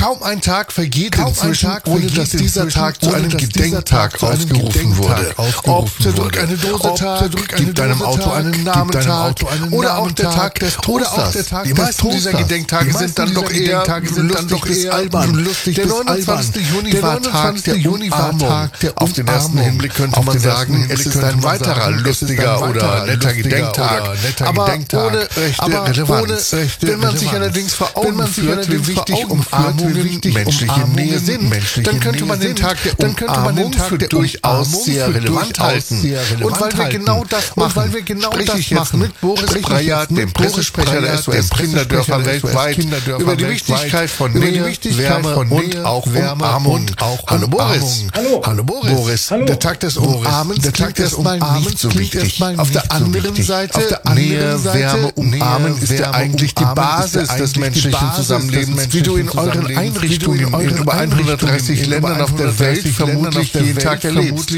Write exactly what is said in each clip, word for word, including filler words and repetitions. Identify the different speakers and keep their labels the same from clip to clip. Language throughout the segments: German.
Speaker 1: Kaum ein Tag vergeht inzwischen, ohne dass dieser Tag zu einem Gedenktag ausgerufen wurde. Ob zerdrück eine Dose Tag, gib deinem Auto einen Namentag oder auch der Tag des Toasters. Die meisten dieser Gedenktage sind dann doch eher lustig bis albern. Der neunundzwanzigste Juni war Tag der Umarmung. Auf den ersten Hinblick könnte man sagen, es ist ein weiterer lustiger oder netter Gedenktag, aber ohne rechte Relevanz. Wenn man sich allerdings vor Augen führt, wie wichtig Umarmungen, menschliche Nähe sind, dann könnte man den Tag der Umarmung für durchaus sehr relevant halten. Und weil wir genau das machen, spreche ich jetzt mit Boris Breyer, dem Pressesprecher der S O S Kinderdörfer weltweit, über die Wichtigkeit von Nähe, Wärme und auch Umarmung. Hallo Boris.
Speaker 2: Hallo.
Speaker 1: Hallo Boris.
Speaker 2: Hallo.
Speaker 1: Der Tag des Umarmens der Tag des Umarmens nicht so wichtig. Auf der anderen Seite, Nähe, Wärme, Umarmen ist ja eigentlich die Basis des menschlichen Zusammenlebens, wie du in euren Einrichtungen in über hundertdreißig Ländern auf der Welt vermutlich jeden Tag erlebst.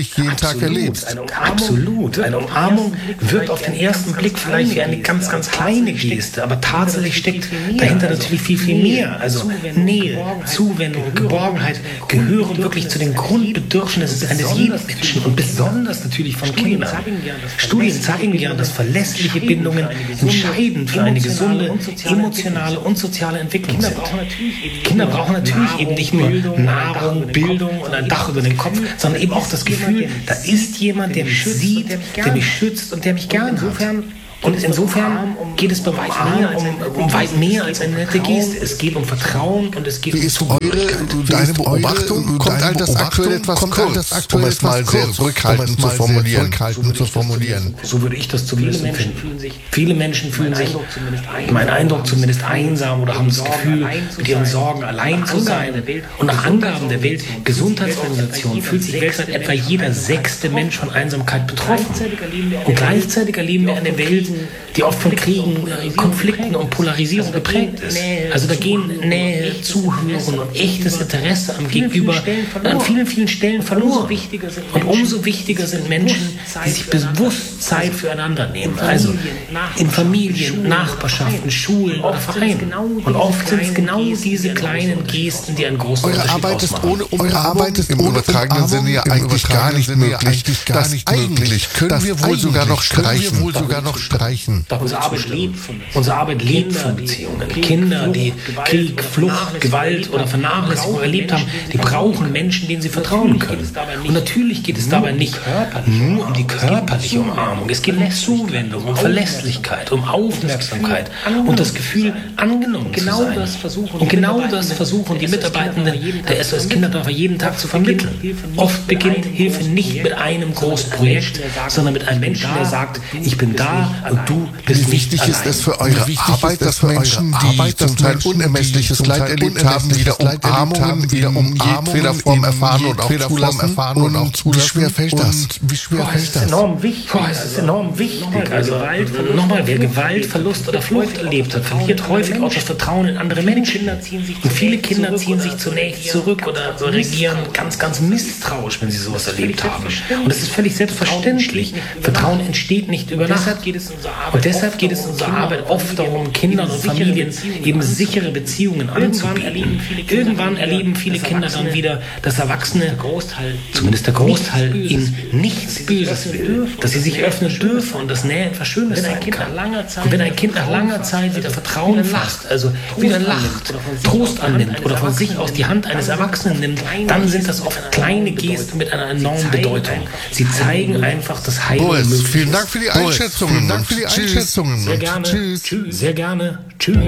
Speaker 2: Absolut. Eine Umarmung wirkt auf den ersten Blick vielleicht wie eine ganz, ganz kleine Geste, aber tatsächlich steckt dahinter natürlich viel, viel mehr. Also Nähe, Zuwendung, Geborgenheit gehören wirklich zu den Grundbedürfnissen eines jeden Menschen und besonders natürlich von Kindern. Studien zeigen ja, dass verlässliche Bindungen entscheidend für eine gesunde, emotionale und soziale Entwicklung sind. Kinder brauchen natürlich eben nicht nur Nahrung, Bildung und ein Dach über den Kopf, sondern eben auch das Gefühl, da ist jemand, der mich sieht, der mich schützt und der mich gern hat. Und insofern geht es bei weitem mehr um, um weit mehr als eine nette Geste. Es geht um Vertrauen und es geht
Speaker 1: Wie
Speaker 2: um
Speaker 1: ist eure, deine Beobachtung? Kommt all das aktuell etwas kurz, um es mal sehr zurückhaltend zu formulieren? zu formulieren.
Speaker 2: So würde ich das zumindest empfinden. Viele Menschen fühlen sich, mein Eindruck zumindest, einsam oder haben das Gefühl, mit ihren Sorgen allein zu sein. Und nach Angaben der Weltgesundheitsorganisation fühlt sich weltweit etwa jeder sechste Mensch von Einsamkeit betroffen. Und gleichzeitig erleben wir eine Welt, die oft von Kriegen, Konflikten und Polarisierung geprägt ist. Also da gehen Nähe, Zuhören und echtes Interesse am Gegenüber an vielen, vielen Stellen verloren. Und umso wichtiger sind Menschen, die sich bewusst Zeit füreinander nehmen. Also in Familien, Nachbarschaften, Schulen oder Vereinen. Und oft sind es genau diese kleinen Gesten, die einen großen
Speaker 1: Eure
Speaker 2: Unterschied
Speaker 1: Arbeit ist
Speaker 2: ausmachen.
Speaker 1: ohne Eure Arbeit ist im übertragenen Sinne ja eigentlich gar nicht möglich. Das eigentlich können wir wohl sogar noch streichen. wohl sogar noch streichen.
Speaker 2: Doch unsere Arbeit lebt von, unsere Arbeit lebt von Beziehungen. Kinder, die Krieg, Flucht, Gewalt oder Vernachlässigung erlebt haben, die brauchen Menschen, denen sie vertrauen können. Und natürlich geht es dabei nicht nur um die körperliche Umarmung. Es geht um Zuwendung, um Verlässlichkeit, um Aufmerksamkeit und das Gefühl, angenommen zu sein. Und genau das versuchen die Mitarbeitenden der S O S Kinderdörfer jeden Tag zu vermitteln. Oft beginnt Hilfe nicht mit einem großen Projekt, sondern mit einem Menschen, der sagt, ich bin da und du bist
Speaker 1: Wie wichtig ist es für eure Arbeit, dass Menschen, die zum Teil unermessliches Leid erlebt haben, wieder Umarmungen in jedweder Form erfahren und auch zulassen? Und wie schwer fällt das? Wie schwer fällt das?
Speaker 2: Enorm wichtig. Boah, es ist enorm wichtig. Also nochmal, wer Gewalt, Verlust oder Flucht erlebt hat, verliert häufig auch das Vertrauen in andere Menschen. Und viele Kinder ziehen sich zunächst zurück oder reagieren ganz, ganz misstrauisch, wenn sie sowas erlebt haben. Und das ist völlig selbstverständlich. Vertrauen entsteht nicht über Nacht. Und deshalb geht es in unserer Arbeit oft darum, Kindern und Familien eben sichere Beziehungen anzubieten. Irgendwann erleben viele Kinder dann wieder, dass Erwachsene, zumindest der Großteil, ihnen nichts Böses will, dass sie sich öffnen dürfen und dass Nähe etwas Schönes sein kann. Und wenn ein Kind nach langer Zeit wieder Vertrauen fasst, also wieder lacht, Trost annimmt oder von sich aus die Hand eines Erwachsenen nimmt, dann sind das oft kleine Gesten mit einer enormen Bedeutung. Sie zeigen einfach das Heil.
Speaker 1: Boris, vielen Dank für die Einschätzungen. Vielen Dank für die Einschätzungen.
Speaker 2: Sehr gerne. Tschüss. Sehr gerne. Tschüss.